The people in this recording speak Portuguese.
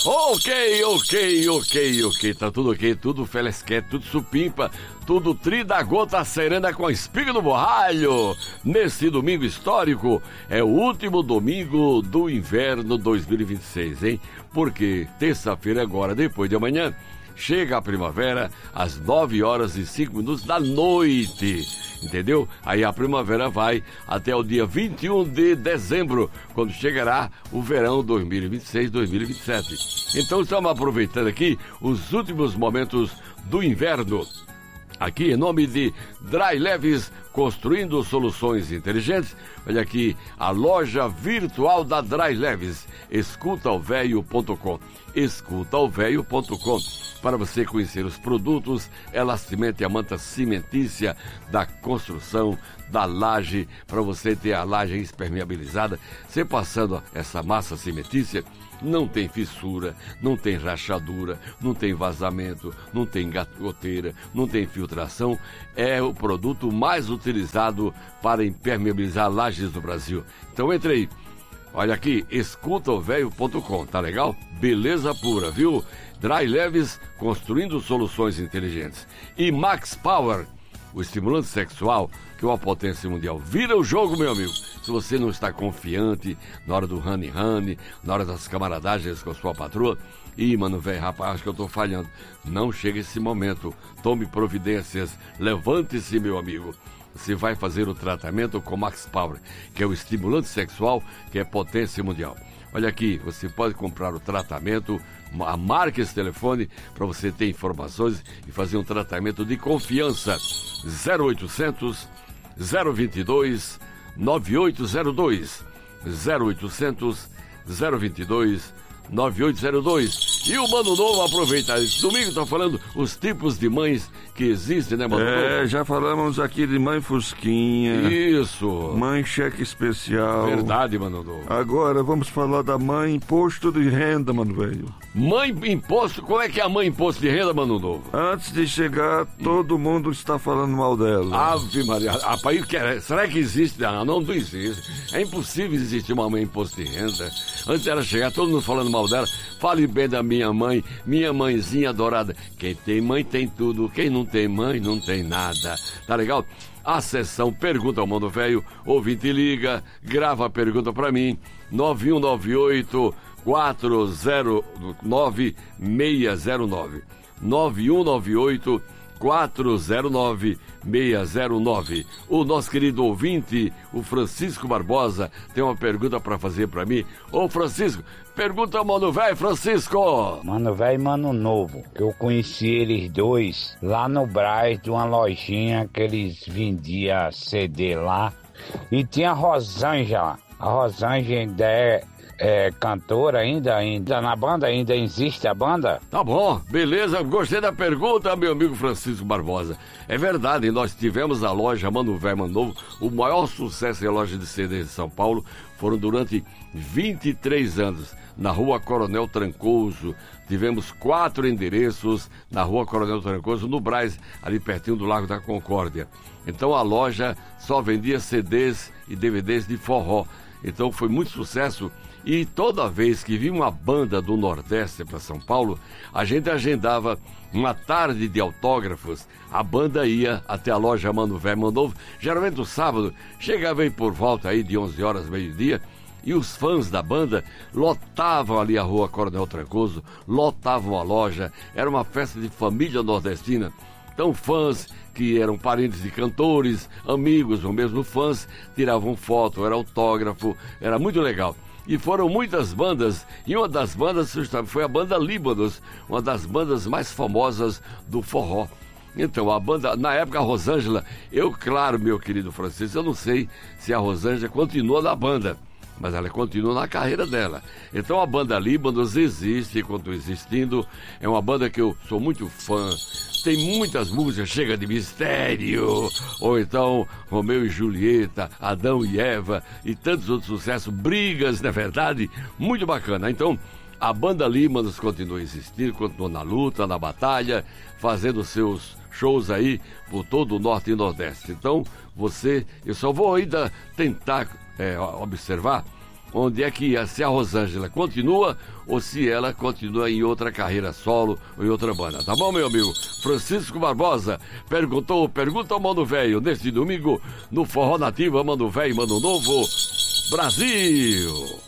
Ok. Tá tudo ok, tudo felesquete, tudo supimpa, tudo tri da gota serena com a espiga do borralho. Nesse domingo histórico, é o último domingo do inverno 2026, hein? Porque terça-feira agora, depois de amanhã, chega a primavera às 9h05 da noite, entendeu? Aí a primavera vai até o dia 21 de dezembro, quando chegará o verão 2026-2027. Então estamos aproveitando aqui os últimos momentos do inverno. Aqui em nome de Dry Leves, construindo soluções inteligentes. Olha aqui, a loja virtual da Dry Leves, escutaovelho.com. escutaovelho.com, para você conhecer os produtos, Elastamente, a manta cimentícia da construção, da laje, para você ter a laje impermeabilizada. Você passando essa massa cimentícia, não tem fissura, não tem rachadura, não tem vazamento, não tem goteira, não tem filtração. É o produto mais utilizado para impermeabilizar lajes do Brasil. Então entre aí. Olha aqui, escutaovelho.com, tá legal? Beleza pura, viu? Dry Leves, construindo soluções inteligentes. E Max Power, o estimulante sexual, que é uma potência mundial. Vira o jogo, meu amigo. Se você não está confiante na hora do honey, na hora das camaradagens com a sua patroa, mano, velho, rapaz, acho que eu tô falhando. Não chega esse momento. Tome providências. Levante-se, meu amigo. Você vai fazer o tratamento com Max Power, que é o estimulante sexual, que é potência mundial. Olha aqui, você pode comprar o tratamento, marque esse telefone para você ter informações e fazer um tratamento de confiança. 0800 022 9802. 0800 022 9802. E o Mano Novo aproveita esse domingo, tá falando os tipos de mães que existem, né, Mano Novo? Já falamos aqui de mãe Fusquinha. Isso. Mãe cheque especial. Verdade, Mano Novo. Agora vamos falar da mãe imposto de renda, mano velho. Mãe imposto? Como é que é a mãe imposto de renda, Mano Novo? Antes de chegar, todo mundo está falando mal dela. Ave Maria. Rapaz, será que existe? Não existe. É impossível existir uma mãe imposto de renda. Antes dela chegar, todo mundo falando mal dela. Fale bem da minha mãe, minha mãezinha adorada. Quem tem mãe tem tudo, quem não tem mãe não tem nada. Tá legal? A sessão Pergunta ao Mano Velho, ouvinte liga, grava a pergunta pra mim, 9198 409 609. 9198 409 609. O nosso querido ouvinte, o Francisco Barbosa, tem uma pergunta para fazer para mim. Ô Francisco, pergunta ao Mano Velho, Francisco. Mano Velho e Mano Novo, que eu conheci eles dois lá no Brás, de uma lojinha que eles vendiam CD lá. E tinha a Rosângela. A Rosângela ainda é cantora ainda na banda? Ainda existe a banda? Tá bom, beleza, gostei da pergunta, meu amigo Francisco Barbosa. É verdade, nós tivemos a loja Mano Velho Mano Novo, o maior sucesso em loja de CD de São Paulo, foram durante 23 anos, na Rua Coronel Trancoso. Tivemos 4 endereços na Rua Coronel Trancoso, no Brás, ali pertinho do Lago da Concórdia. Então a loja só vendia CDs e DVDs de forró. Então foi muito sucesso. E toda vez que vinha uma banda do Nordeste para São Paulo, a gente agendava uma tarde de autógrafos. A banda ia até a loja Mano Velho Mano Novo, geralmente no sábado, chegava aí por volta aí de 11 horas, meio-dia, e os fãs da banda lotavam ali a Rua Coronel Trancoso, lotavam a loja, era uma festa de família nordestina. Então fãs que eram parentes de cantores, amigos ou mesmo fãs, tiravam foto, era autógrafo, era muito legal. E foram muitas bandas, e uma das bandas foi a banda Líbanos, uma das bandas mais famosas do forró. Então, a banda, na época, a Rosângela, claro, meu querido Francisco, eu não sei se a Rosângela continua na banda, mas ela continua na carreira dela. Então, a banda Líbanos existe, continua existindo, é uma banda que eu sou muito fã. Tem muitas músicas, Chega de Mistério, ou então Romeu e Julieta, Adão e Eva, e tantos outros sucessos, Brigas, na verdade, muito bacana. Então, a banda Líbanos continua existindo, continua na luta, na batalha, fazendo seus shows aí por todo o Norte e Nordeste. Então, eu só vou ainda tentar observar onde é que se a Rosângela continua ou se ela continua em outra carreira solo ou em outra banda. Tá bom, meu amigo? Francisco Barbosa pergunta ao Mano Velho neste domingo no Forró Nativa, Mano Velho, Mano Novo, Brasil!